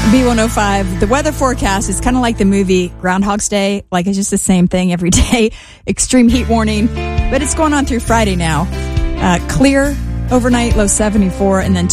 B105. The weather forecast is kind of like the movie Groundhog's Day. Like, it's just the same thing every day. Extreme heat warning. But it's going on through Friday now. Clear overnight, low 74, and then